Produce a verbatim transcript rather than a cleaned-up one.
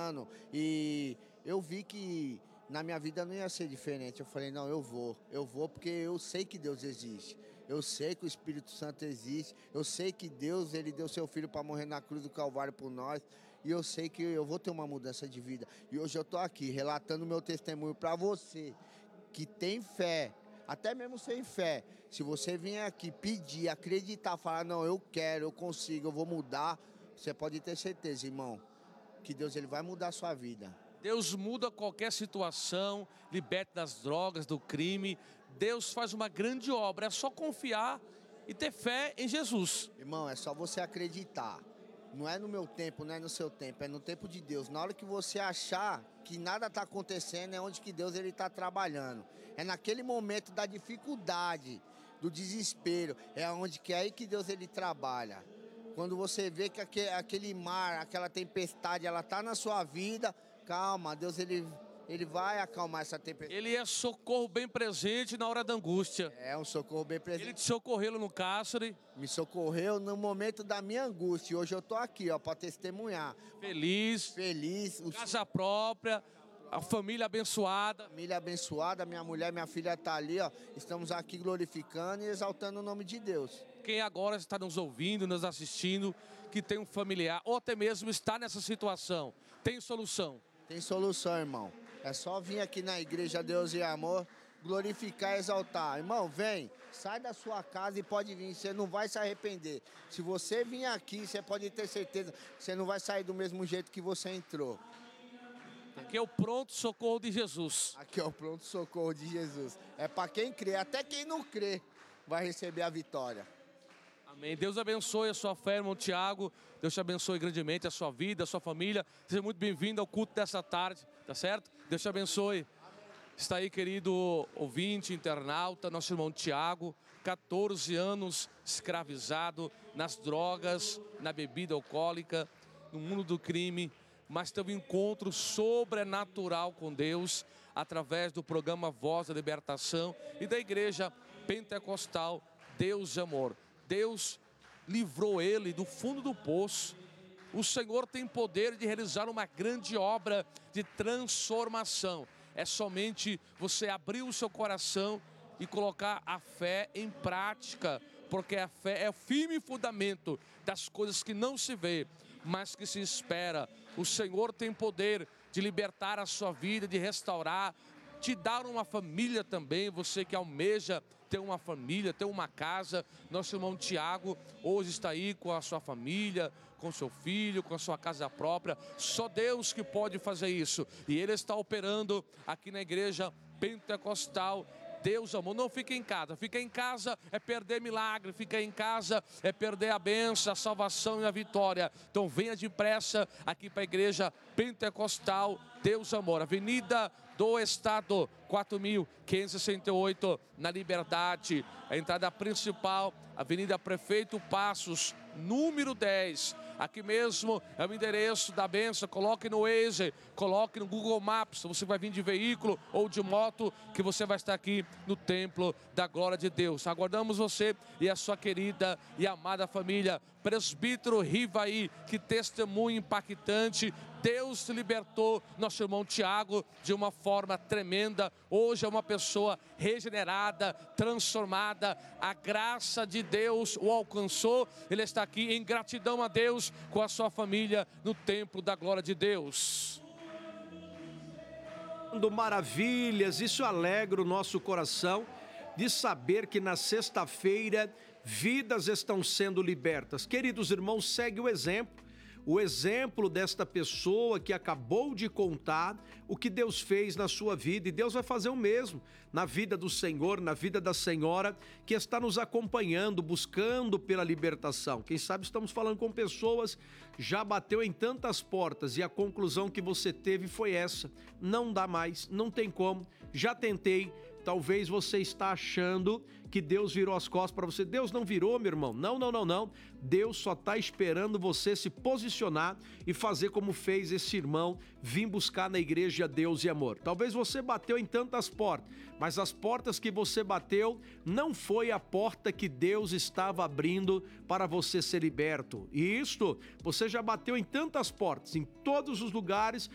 passando e eu vi que na minha vida não ia ser diferente. Eu falei, não, eu vou, eu vou porque eu sei que Deus existe. Eu sei que o Espírito Santo existe. Eu sei que Deus, ele deu seu filho para morrer na cruz do Calvário por nós. E eu sei que eu vou ter uma mudança de vida. E hoje eu tô aqui relatando meu testemunho para você que tem fé, até mesmo sem fé. Se você vier aqui pedir, acreditar, falar, não, eu quero, eu consigo, eu vou mudar, você pode ter certeza, irmão, que Deus ele vai mudar a sua vida. Deus muda qualquer situação, liberta das drogas, do crime. Deus faz uma grande obra, é só confiar e ter fé em Jesus. Irmão, é só você acreditar. Não é no meu tempo, não é no seu tempo, é no tempo de Deus. Na hora que você achar que nada está acontecendo, é onde que Deus está trabalhando. É naquele momento da dificuldade, do desespero, é onde que é aí que Deus ele trabalha. Quando você vê que aquele mar, aquela tempestade, ela está na sua vida, calma, Deus ele, ele vai acalmar essa tempestade. Ele é socorro bem presente na hora da angústia. É um socorro bem presente. Ele te socorreu no cárcere. Me socorreu no momento da minha angústia. E hoje eu tô aqui, ó, para testemunhar. Feliz. Feliz. Casa própria. A família abençoada. Família abençoada, minha mulher, minha filha tá ali, ó. Estamos aqui glorificando e exaltando o nome de Deus. Quem agora está nos ouvindo, nos assistindo, que tem um familiar, ou até mesmo está nessa situação, tem solução. Tem solução, irmão. É só vir aqui na Igreja Deus e Amor, glorificar e exaltar. Irmão, vem, sai da sua casa e pode vir, você não vai se arrepender. Se você vir aqui, você pode ter certeza que você não vai sair do mesmo jeito que você entrou. Aqui é o pronto socorro de Jesus. Aqui é o pronto socorro de Jesus. É para quem crê, até quem não crê vai receber a vitória. Amém. Deus abençoe a sua fé, irmão Tiago. Deus te abençoe grandemente a sua vida, a sua família. Seja muito bem-vindo ao culto dessa tarde, tá certo? Deus te abençoe. Está aí, querido ouvinte, internauta, nosso irmão Tiago, quatorze anos escravizado nas drogas, na bebida alcoólica, no mundo do crime, mas teve um encontro sobrenatural com Deus através do programa Voz da Libertação e da Igreja Pentecostal Deus de Amor. Deus livrou ele do fundo do poço. O Senhor tem poder de realizar uma grande obra de transformação. É somente você abrir o seu coração e colocar a fé em prática, porque a fé é o firme fundamento das coisas que não se vê, mas que se espera. O Senhor tem poder de libertar a sua vida, de restaurar, te dar uma família também, você que almeja ter uma família, ter uma casa. Nosso irmão Tiago hoje está aí com a sua família, com seu filho, com a sua casa própria. Só Deus que pode fazer isso. E Ele está operando aqui na Igreja Pentecostal Deus Amor. Não fica em casa, fica em casa é perder milagre, fica em casa é perder a bênção, a salvação e a vitória. Então venha depressa aqui para a Igreja Pentecostal Deus Amor, Avenida do Estado, quatro mil quinhentos e sessenta e oito, na Liberdade. A entrada principal, Avenida Prefeito Passos, número dez. Aqui mesmo é o endereço da bênção. Coloque no Waze, coloque no Google Maps. Você vai vir de veículo ou de moto, que você vai estar aqui no Templo da Glória de Deus. Aguardamos você e a sua querida e amada família. Presbítero Rivaí, que testemunho impactante. Deus libertou nosso irmão Tiago de uma forma tremenda. Hoje é uma pessoa regenerada, transformada. A graça de Deus o alcançou. Ele está aqui em gratidão a Deus com a sua família no Templo da Glória de Deus. Maravilhas, isso alegra o nosso coração de saber que na sexta-feira vidas estão sendo libertas. Queridos irmãos, segue o exemplo. O exemplo desta pessoa que acabou de contar o que Deus fez na sua vida, e Deus vai fazer o mesmo na vida do Senhor, na vida da senhora que está nos acompanhando, buscando pela libertação. Quem sabe estamos falando com pessoas, já bateu em tantas portas e a conclusão que você teve foi essa: não dá mais, não tem como, já tentei. Talvez você está achando que Deus virou as costas para você. Deus não virou, meu irmão. Não, não, não, não. Deus só está esperando você se posicionar e fazer como fez esse irmão, vir buscar na Igreja Deus e Amor. Talvez você bateu em tantas portas, mas as portas que você bateu não foi a porta que Deus estava abrindo para você ser liberto. E isto, você já bateu em tantas portas, em todos os lugares,